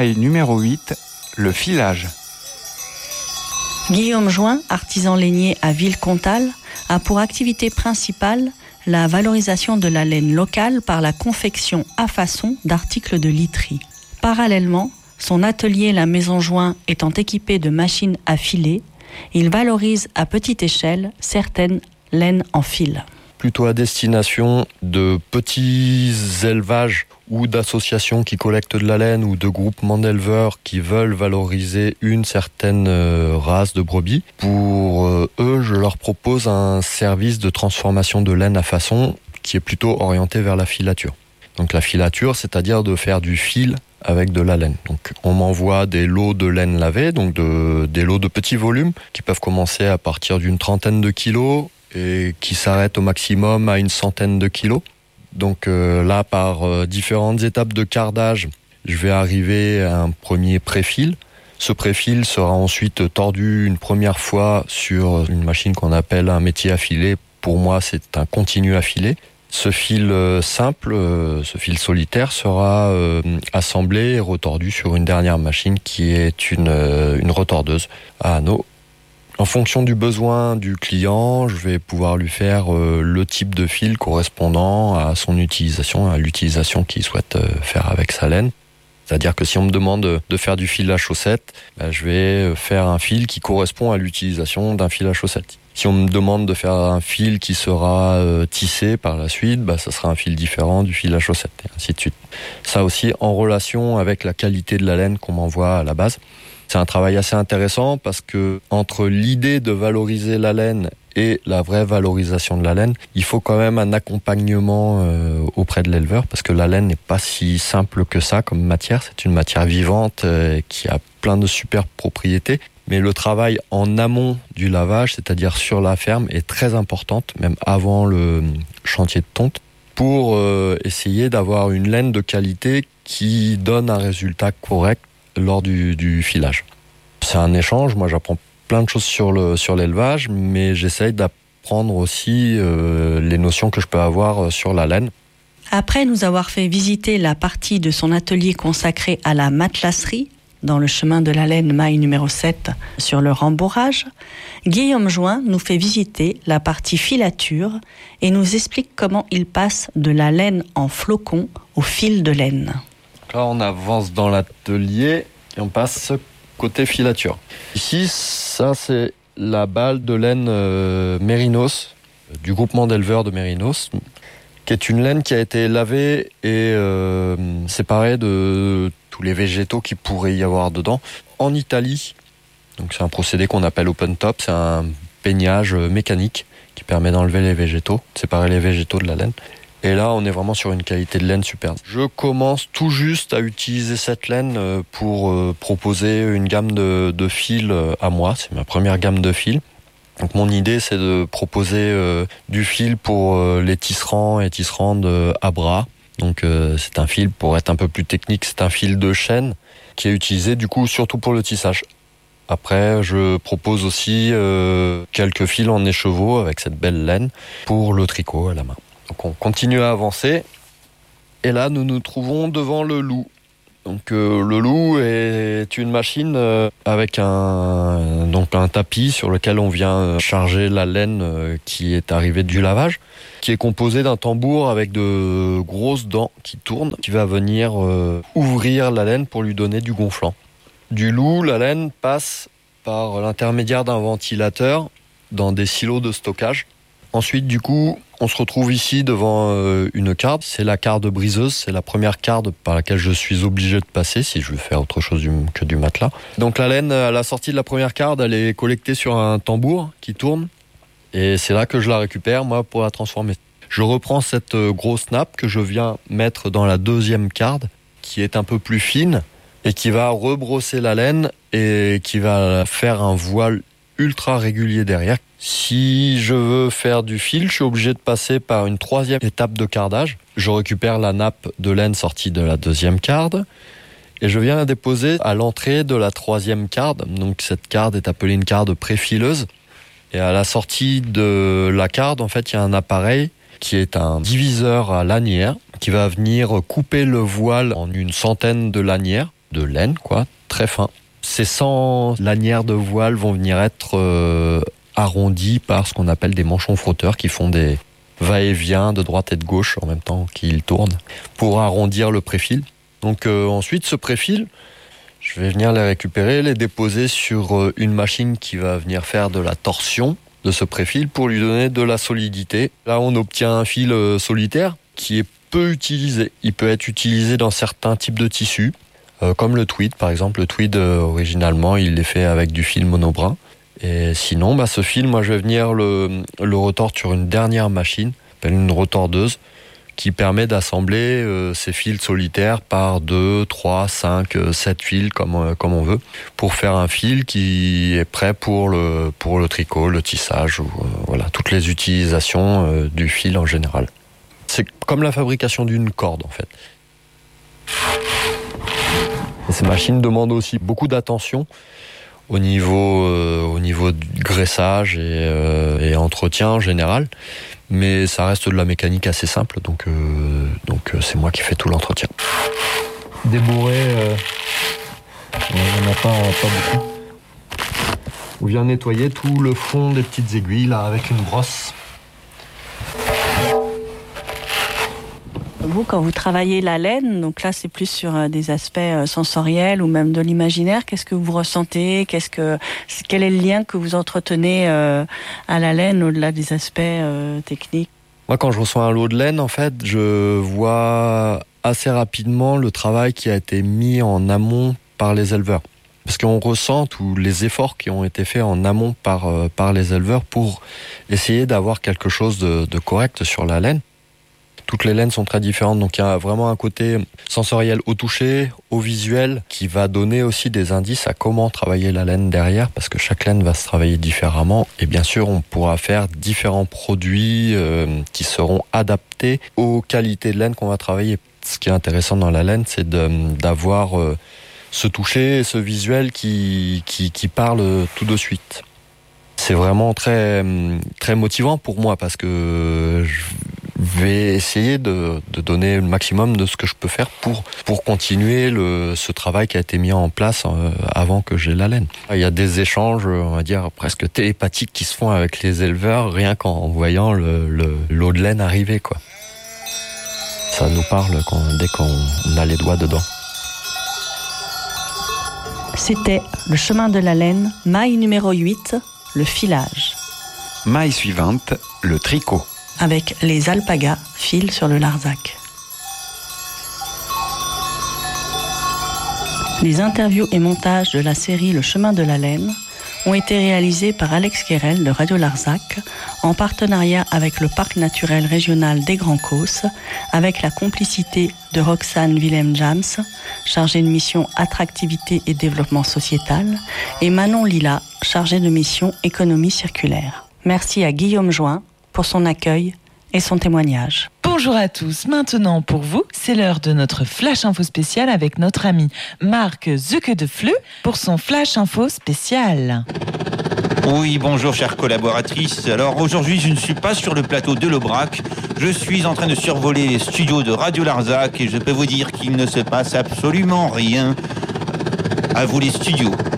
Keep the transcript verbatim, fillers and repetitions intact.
Et numéro huit, le filage. Guillaume Join, artisan lainier à Villecontal, a pour activité principale la valorisation de la laine locale par la confection à façon d'articles de literie. Parallèlement, son atelier La Maison Join étant équipé de machines à filer, il valorise à petite échelle certaines laines en fil. Plutôt à destination de petits élevages ou d'associations qui collectent de la laine ou de groupements d'éleveurs qui veulent valoriser une certaine race de brebis. Pour eux, je leur propose un service de transformation de laine à façon qui est plutôt orienté vers la filature. Donc la filature, c'est-à-dire de faire du fil avec de la laine. Donc on m'envoie des lots de laine lavée, donc de, des lots de petits volumes qui peuvent commencer à partir d'une trentaine de kilos et qui s'arrête au maximum à une centaine de kilos. Donc euh, là, par euh, différentes étapes de cardage, je vais arriver à un premier préfil. Ce préfil sera ensuite tordu une première fois sur une machine qu'on appelle un métier à filer. Pour moi, c'est un continu à filer. Ce fil euh, simple, euh, ce fil solitaire sera euh, assemblé et retordu sur une dernière machine qui est une, euh, une retordeuse à anneaux. En fonction du besoin du client, je vais pouvoir lui faire euh, le type de fil correspondant à son utilisation, à l'utilisation qu'il souhaite euh, faire avec sa laine. C'est-à-dire que si on me demande de faire du fil à chaussettes, ben, je vais faire un fil qui correspond à l'utilisation d'un fil à chaussettes. Si on me demande de faire un fil qui sera euh, tissé par la suite, ben, ça sera un fil différent du fil à chaussettes, et ainsi de suite. Ça aussi en relation avec la qualité de la laine qu'on m'envoie à la base. C'est un travail assez intéressant parce que entre l'idée de valoriser la laine et la vraie valorisation de la laine, il faut quand même un accompagnement euh, auprès de l'éleveur parce que la laine n'est pas si simple que ça comme matière. C'est une matière vivante euh, qui a plein de super propriétés. Mais le travail en amont du lavage, c'est-à-dire sur la ferme, est très importante, même avant le chantier de tonte, pour euh, essayer d'avoir une laine de qualité qui donne un résultat correct lors du, du filage. C'est un échange, moi j'apprends plein de choses sur, le, sur l'élevage, mais j'essaye d'apprendre aussi euh, les notions que je peux avoir sur la laine. Après nous avoir fait visiter la partie de son atelier consacrée à la matelasserie, dans le chemin de la laine maille numéro sept, sur le rembourrage, Guillaume Join nous fait visiter la partie filature et nous explique comment il passe de la laine en flocons au fil de laine. Là, on avance dans l'atelier et on passe côté filature. Ici, ça, c'est la balle de laine euh, Mérinos, du groupement d'éleveurs de Mérinos, qui est une laine qui a été lavée et euh, séparée de tous les végétaux qui pourraient y avoir dedans en Italie. Donc, c'est un procédé qu'on appelle open top, c'est un peignage mécanique qui permet d'enlever les végétaux, de séparer les végétaux de la laine. Et là, on est vraiment sur une qualité de laine superbe. Je commence tout juste à utiliser cette laine pour proposer une gamme de, de fils à moi. C'est ma première gamme de fils. Donc mon idée, c'est de proposer euh, du fil pour euh, les tisserands et tisserandes euh, à bras. Donc euh, c'est un fil, pour être un peu plus technique, c'est un fil de chêne qui est utilisé du coup surtout pour le tissage. Après, je propose aussi euh, quelques fils en écheveau avec cette belle laine pour le tricot à la main. Donc on continue à avancer et là nous nous trouvons devant le loup. Donc euh, le loup est une machine euh, avec un, donc un tapis sur lequel on vient charger la laine euh, qui est arrivée du lavage, qui est composé d'un tambour avec de grosses dents qui tournent, qui va venir euh, ouvrir la laine pour lui donner du gonflant. Du loup, la laine passe par l'intermédiaire d'un ventilateur dans des silos de stockage. Ensuite, du coup, on se retrouve ici devant euh, une carde. C'est la carde briseuse, c'est la première carde par laquelle je suis obligé de passer si je veux faire autre chose du, que du matelas. Donc la laine, à la sortie de la première carde, elle est collectée sur un tambour qui tourne. Et c'est là que je la récupère, moi, pour la transformer. Je reprends cette euh, grosse nappe que je viens mettre dans la deuxième carde, qui est un peu plus fine, et qui va rebrosser la laine et qui va faire un voile ultra régulier derrière. Si je veux faire du fil, je suis obligé de passer par une troisième étape de cardage. Je récupère la nappe de laine sortie de la deuxième carde et je viens la déposer à l'entrée de la troisième carde. Donc cette carde est appelée une carde préfileuse. Et à la sortie de la carde, en fait, il y a un appareil qui est un diviseur à lanière qui va venir couper le voile en une centaine de lanières. de laine, quoi, très fin. Ces cent lanières de voile vont venir être euh, arrondies par ce qu'on appelle des manchons frotteurs qui font des va-et-vient de droite et de gauche en même temps qu'ils tournent pour arrondir le préfil. Donc euh, ensuite, ce préfil, je vais venir les récupérer, les déposer sur euh, une machine qui va venir faire de la torsion de ce préfil pour lui donner de la solidité. Là, on obtient un fil euh, solitaire qui est peu utilisé. Il peut être utilisé dans certains types de tissus, euh, comme le tweed par exemple. Le tweed, euh, originalement, il est fait avec du fil monobrin. Et sinon, bah, ce fil, moi, je vais venir le, le retordre sur une dernière machine, une retordeuse, qui permet d'assembler euh, ces fils solitaires par deux, trois, cinq, sept fils, comme, euh, comme on veut, pour faire un fil qui est prêt pour le, pour le tricot, le tissage, ou euh, voilà, toutes les utilisations euh, du fil en général. C'est comme la fabrication d'une corde, en fait. Et ces machines demandent aussi beaucoup d'attention au niveau, euh, au niveau du graissage et, euh, et entretien en général. Mais ça reste de la mécanique assez simple, donc, euh, donc euh, c'est moi qui fais tout l'entretien. Débourré, euh, on n'en a pas, pas beaucoup. On vient nettoyer tout le fond des petites aiguilles là avec une brosse. Vous, quand vous travaillez la laine, donc là c'est plus sur des aspects sensoriels ou même de l'imaginaire, qu'est-ce que vous ressentez ? Qu'est-ce que, quel est le lien que vous entretenez à la laine au-delà des aspects techniques ? Moi, quand je reçois un lot de laine, en fait, je vois assez rapidement le travail qui a été mis en amont par les éleveurs. Parce qu'on ressent tous les efforts qui ont été faits en amont par, par les éleveurs pour essayer d'avoir quelque chose de, de correct sur la laine. Toutes les laines sont très différentes, donc il y a vraiment un côté sensoriel au toucher, au visuel, qui va donner aussi des indices à comment travailler la laine derrière, parce que chaque laine va se travailler différemment. Et bien sûr, on pourra faire différents produits euh, qui seront adaptés aux qualités de laine qu'on va travailler. Ce qui est intéressant dans la laine, c'est de, d'avoir euh, ce toucher et ce visuel qui, qui, qui parle tout de suite. C'est vraiment très, très motivant pour moi, parce que je vais essayer de, de donner le maximum de ce que je peux faire pour, pour continuer le, ce travail qui a été mis en place euh, avant que j'ai la laine. Il y a des échanges, on va dire, presque télépathiques qui se font avec les éleveurs, rien qu'en voyant le, le, l'eau de laine arriver, quoi. Ça nous parle quand, dès qu'on a les doigts dedans. C'était le chemin de la laine, maille numéro huit, le filage. Maille suivante, le tricot. Avec les alpagas, fil sur le Larzac. Les interviews et montages de la série Le chemin de la laine ont été réalisés par Alex Querel de Radio Larzac en partenariat avec le Parc naturel régional des Grands Causses, avec la complicité de Roxane Willem-Jams, chargée de mission attractivité et développement sociétal, et Manon Lila, chargée de mission économie circulaire. Merci à Guillaume Join pour son accueil et son témoignage. Bonjour à tous, maintenant pour vous, c'est l'heure de notre Flash Info spécial avec notre ami Marc Zucke de Fleu pour son Flash Info spécial. Oui, bonjour chère collaboratrice. Alors aujourd'hui, je ne suis pas sur le plateau de l'Aubrac. Je suis en train de survoler les studios de Radio Larzac et je peux vous dire qu'il ne se passe absolument rien. À vous les studios.